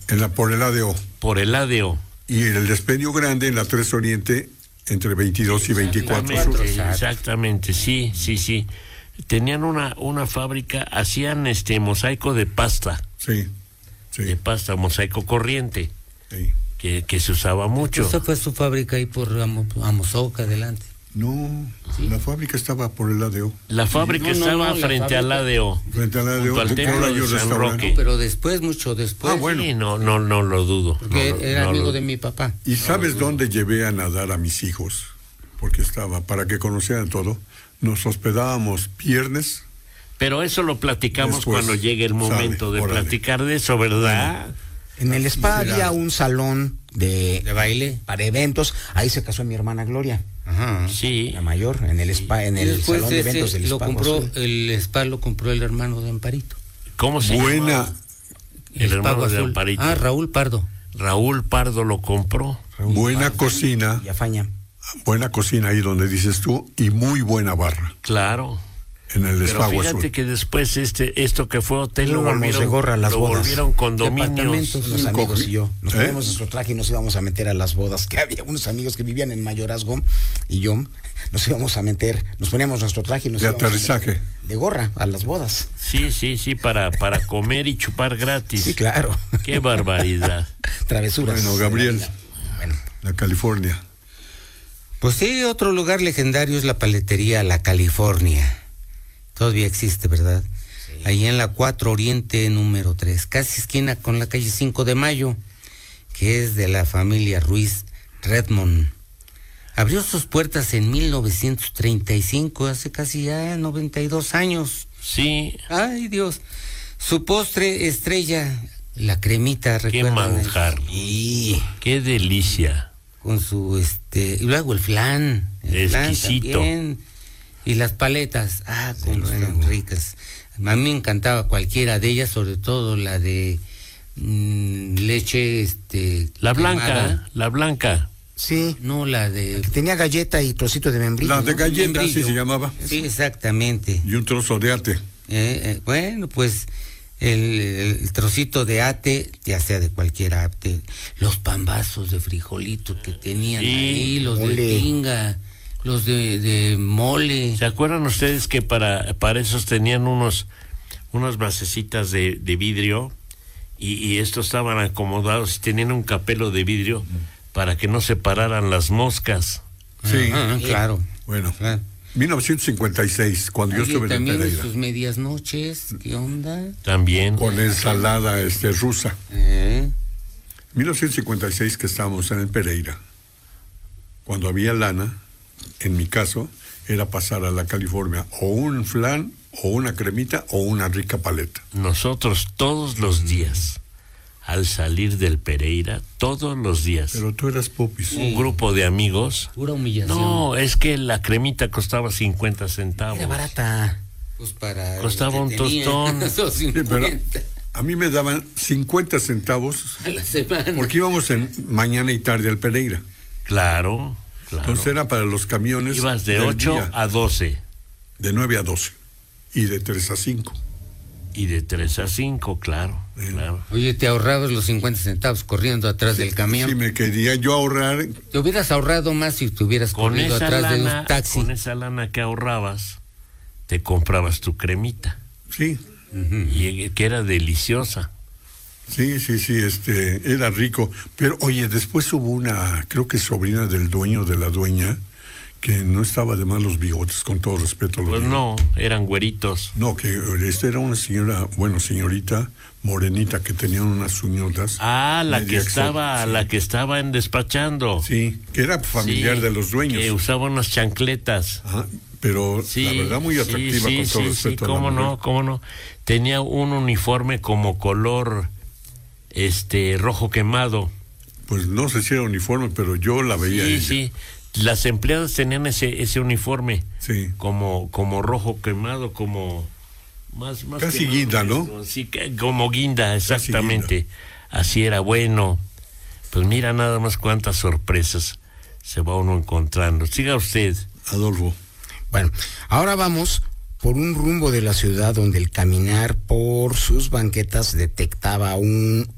Por el ADO. Por el ADO. Y el despendio grande en la 3 Oriente, entre 22 y 24 Sur. Exactamente, sí. Tenían una fábrica, hacían mosaico de pasta. Sí. De pasta, mosaico corriente. Sí. Que se usaba mucho. Esa fue su fábrica ahí por Amozoca, adelante. No, ¿sí? La fábrica estaba por el ADO. La fábrica estaba frente al ADO. Frente al ADO. Junto al templo de San Roque. Pero después, mucho después. Ah, bueno. Sí, no lo dudo. Porque era amigo de mi papá. ¿Y sabes dónde llevé a nadar a mis hijos? Porque estaba, para que conocieran todo, nos hospedábamos viernes. Pero eso lo platicamos Después, cuando llegue el momento de platicar de eso, ¿verdad? En el spa había un salón de baile para eventos. Ahí se casó mi hermana Gloria. Ajá. Sí. La mayor, en el spa, en el salón de eventos del spa. El spa lo compró el hermano de Amparito. ¿Cómo se llama? El hermano de Amparito. Raúl Pardo. Raúl Pardo lo compró. Buena cocina. Y Afaña. Buena cocina ahí donde dices tú, y muy buena barra. Claro. En el Pero Spa fíjate que después esto que fue hotel lo volvieron condominios. Unos amigos y yo nos poníamos nuestro traje y nos íbamos a meter a las bodas, que había unos amigos que vivían en Mayorazgo y yo nos íbamos a meter, nos poníamos nuestro traje y nos íbamos aterrizaje de gorra a las bodas. Sí, para comer y chupar gratis. Sí, claro. Qué barbaridad. Travesuras. Bueno, Gabriel, la California. Pues sí, otro lugar legendario es la paletería La California. Todavía existe, ¿verdad? Sí. Ahí en la 4 Oriente número 3, casi esquina con la calle 5 de Mayo, que es de la familia Ruiz Redmond. Abrió sus puertas en 1935, hace casi ya 92 años. Sí. Ay, Dios. Su postre estrella, la cremita, ¿recuerdan? Qué manjar. Y qué delicia. Con su, y luego el flan. Exquisito. Flan y las paletas, como eran ricas. A mí me encantaba cualquiera de ellas, sobre todo la de leche, la quemada. blanca. Sí. No, la de... Que tenía galleta y trocito de membrillo. La de galleta, así se llamaba. Sí, exactamente. Y un trozo de ate. Bueno, pues el trocito de ate, ya sea de cualquier ate, los pambazos de frijolito que tenían ahí, los de tinga, los de mole. ¿Se acuerdan ustedes que para esos tenían unas basecitas de vidrio y estos estaban acomodados y tenían un capelo de vidrio para que no se pararan las moscas? Sí, claro. Bueno, 1956, cuando yo estuve en Pereira. También sus medias noches, ¿qué onda? También. Con ensalada rusa. 1956 que estábamos en el Pereira. Cuando había lana, en mi caso, era pasar a la California o un flan, o una cremita, o una rica paleta. Nosotros todos los días, al salir del Pereira, todos los días. Pero tú eras popis. Un grupo de amigos. Pura humillación. No, es que la cremita costaba 50 centavos. Era barata. Pues costaba un tostón. Sí, pero a mí me daban 50 centavos a la semana. Porque íbamos en mañana y tarde al Pereira. Claro. Entonces era para los camiones. Ibas de 8 día, a 12. De 9 a 12. Y de 3 a 5. Y de 3 a 5, claro. Oye, te ahorrabas los 50 centavos corriendo atrás del camión. Si me quería yo ahorrar. Te hubieras ahorrado más si te hubieras corrido atrás de un taxi. Con esa lana que ahorrabas, te comprabas tu cremita. Sí. Y que era deliciosa. Sí, era rico. Pero oye, después hubo una, creo que sobrina del dueño, de la dueña, que no estaba de mal los bigotes, con todo respeto a los bigotes. No, eran güeritos. No, que era una señorita morenita que tenía unas uñotas. La que estaba en despachando. Sí, que era familiar de los dueños. Que usaba unas chancletas. Pero la verdad muy atractiva, con todo respeto a la mujer. Cómo no. Tenía un uniforme como color rojo quemado. Pues no sé si era uniforme, pero yo la veía. Sí. Las empleadas tenían ese uniforme. Sí. Como rojo quemado, como más casi guinda, ¿no? Sí, como guinda, exactamente. Guinda. Así era. Bueno, pues mira nada más cuántas sorpresas se va uno encontrando. Siga usted, Adolfo. Bueno, ahora vamos por un rumbo de la ciudad donde el caminar por sus banquetas detectaba un